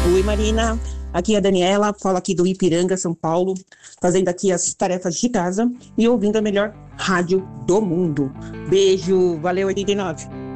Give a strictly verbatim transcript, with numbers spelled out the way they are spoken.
Oi, Marina. Aqui é a Daniela, falo aqui do Ipiranga, São Paulo, fazendo aqui as tarefas de casa e ouvindo a melhor rádio do mundo. Beijo, valeu oitenta e nove.